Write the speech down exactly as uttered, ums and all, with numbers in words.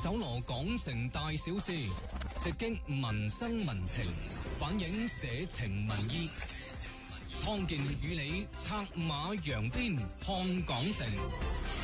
搜羅港城大小事，直擊民生民情，反映社情民意。湯健與你策馬揚鞭看港城。